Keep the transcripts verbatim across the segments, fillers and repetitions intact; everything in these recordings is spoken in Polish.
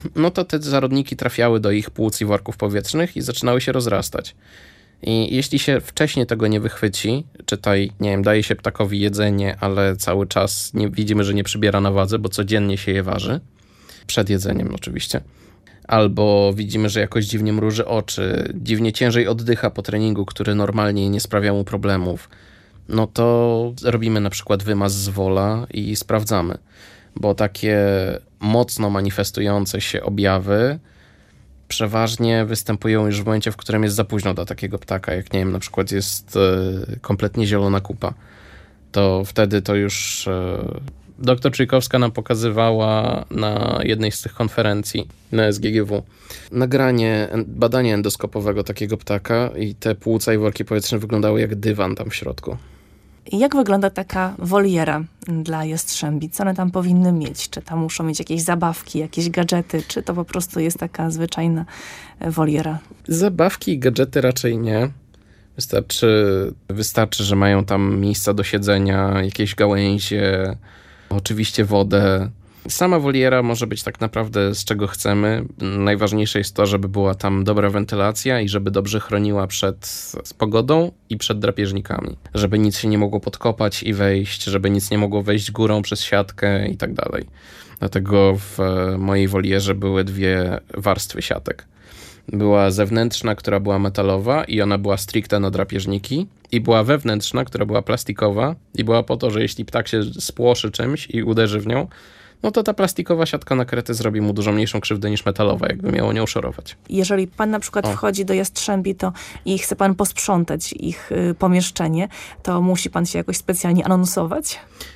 no to te zarodniki trafiały do ich płuc i worków powietrznych i zaczynały się rozrastać. I jeśli się wcześniej tego nie wychwyci, czytaj, nie wiem, daje się ptakowi jedzenie, ale cały czas nie, widzimy, że nie przybiera na wadze, bo codziennie się je waży, przed jedzeniem oczywiście, albo widzimy, że jakoś dziwnie mruży oczy, dziwnie ciężej oddycha po treningu, który normalnie nie sprawia mu problemów, no to robimy na przykład wymaz z wola i sprawdzamy, bo takie mocno manifestujące się objawy przeważnie występują już w momencie, w którym jest za późno dla takiego ptaka, jak nie wiem, na przykład jest y, kompletnie zielona kupa, to wtedy to już y, doktor Czujkowska nam pokazywała na jednej z tych konferencji na S G G W nagranie, badanie endoskopowego takiego ptaka i te płuca i worki powietrzne wyglądały jak dywan tam w środku. Jak wygląda taka woliera dla jastrzębi? Co one tam powinny mieć? Czy tam muszą mieć jakieś zabawki, jakieś gadżety? Czy to po prostu jest taka zwyczajna woliera? Zabawki i gadżety raczej nie. Wystarczy, wystarczy, że mają tam miejsca do siedzenia, jakieś gałęzie, oczywiście wodę. Sama woliera może być tak naprawdę z czego chcemy. Najważniejsze jest to, żeby była tam dobra wentylacja i żeby dobrze chroniła przed pogodą i przed drapieżnikami. Żeby nic się nie mogło podkopać i wejść, żeby nic nie mogło wejść górą przez siatkę i tak dalej. Dlatego w mojej wolierze były dwie warstwy siatek. Była zewnętrzna, która była metalowa i ona była stricte na drapieżniki, i była wewnętrzna, która była plastikowa i była po to, że jeśli ptak się spłoszy czymś i uderzy w nią, no to ta plastikowa siatka na krety zrobi mu dużo mniejszą krzywdę niż metalowa, jakby miało nią szorować. Jeżeli pan na przykład o. wchodzi do jastrzębi to i chce pan posprzątać ich y, pomieszczenie, to musi pan się jakoś specjalnie anonsować?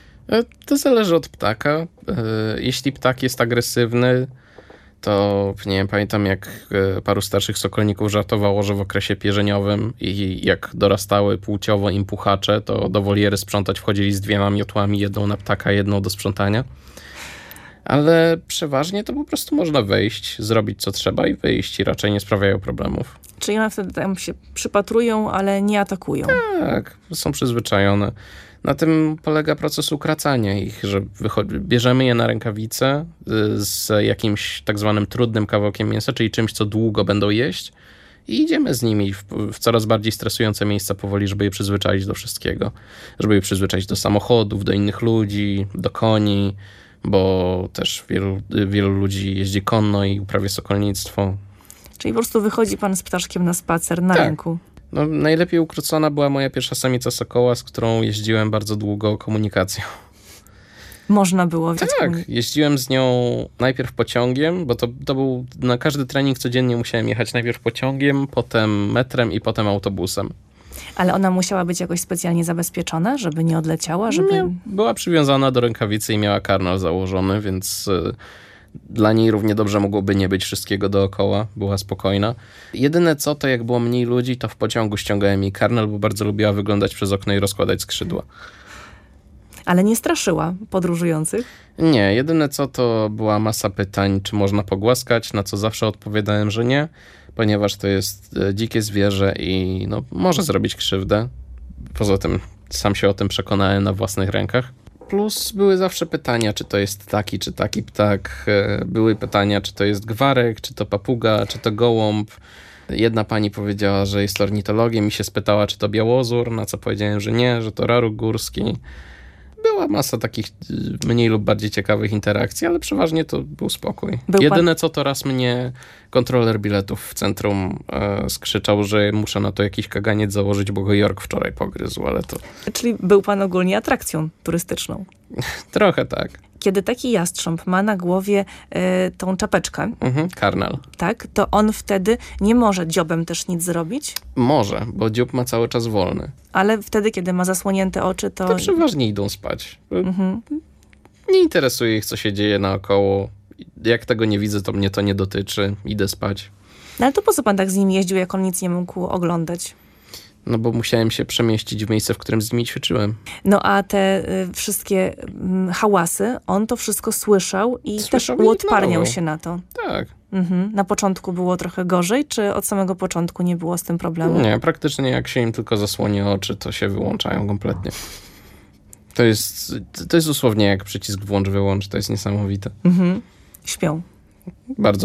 To zależy od ptaka. Jeśli ptak jest agresywny, to nie wiem, pamiętam jak paru starszych sokolników żartowało, że w okresie pierzeniowym i jak dorastały płciowo im puchacze, to do woliery sprzątać wchodzili z dwiema miotłami, jedną na ptaka, jedną do sprzątania. Ale przeważnie to po prostu można wejść, zrobić co trzeba i wyjść i raczej nie sprawiają problemów. Czyli one wtedy tam się przypatrują, ale nie atakują. Tak, są przyzwyczajone. Na tym polega proces ukracania ich, że wychodzi, bierzemy je na rękawice z jakimś tak zwanym trudnym kawałkiem mięsa, czyli czymś, co długo będą jeść i idziemy z nimi w, w coraz bardziej stresujące miejsca powoli, żeby je przyzwyczaić do wszystkiego. Żeby je przyzwyczaić do samochodów, do innych ludzi, do koni, bo też wielu, wielu ludzi jeździ konno i uprawia sokolnictwo. Czyli po prostu wychodzi pan z ptaszkiem na spacer na tak. ręku. No, najlepiej ukrócona była moja pierwsza samica sokoła, z którą jeździłem bardzo długo komunikacją. Można było wziąć Tak, komunik- jeździłem z nią najpierw pociągiem, bo to, to był, na każdy trening codziennie musiałem jechać najpierw pociągiem, potem metrem i potem autobusem. Ale ona musiała być jakoś specjalnie zabezpieczona, żeby nie odleciała? Żeby... Nie, była przywiązana do rękawicy i miała karnal założony, więc y, dla niej równie dobrze mogłoby nie być wszystkiego dookoła. Była spokojna. Jedyne co, to jak było mniej ludzi, to w pociągu ściągałem jej karnal, bo bardzo lubiła wyglądać przez okno i rozkładać skrzydła. Ale nie straszyła podróżujących? Nie, jedyne co, to była masa pytań, czy można pogłaskać, na co zawsze odpowiadałem, że nie, ponieważ to jest dzikie zwierzę i no, może zrobić krzywdę. Poza tym sam się o tym przekonałem na własnych rękach. Plus były zawsze pytania, czy to jest taki, czy taki ptak. Były pytania, czy to jest gwarek, czy to papuga, czy to gołąb. Jedna pani powiedziała, że jest ornitologiem i się spytała, czy to białozór, na co powiedziałem, że nie, że to raruk górski. Była masa takich mniej lub bardziej ciekawych interakcji, ale przeważnie to był spokój. Był Jedyne pan... co, to raz mnie kontroler biletów w centrum e, skrzyczał, że muszę na to jakiś kaganiec założyć, bo go Jork wczoraj pogryzł, ale to... Czyli był pan ogólnie atrakcją turystyczną. Trochę tak. Kiedy taki jastrząb ma na głowie y, tą czapeczkę, Mhm, karnal. tak, to on wtedy nie może dziobem też nic zrobić? Może, bo dziób ma cały czas wolny. Ale wtedy, kiedy ma zasłonięte oczy, to... To przeważnie idą spać. Mhm. Nie interesuje ich, co się dzieje naokoło. Jak tego nie widzę, to mnie to nie dotyczy. Idę spać. No ale to po co pan tak z nim jeździł, jak on nic nie mógł oglądać? No bo musiałem się przemieścić w miejsce, w którym z nimi ćwiczyłem. No a te y, wszystkie y, hałasy, on to wszystko słyszał i Słyszał też i uodparniał ignorował. się na to. Tak. Mhm. Na początku było trochę gorzej, czy od samego początku nie było z tym problemu? Nie, praktycznie jak się im tylko zasłoni oczy, to się wyłączają kompletnie. To jest, to jest dosłownie jak przycisk włącz, wyłącz. To jest niesamowite. Mhm. Śpią. Bardzo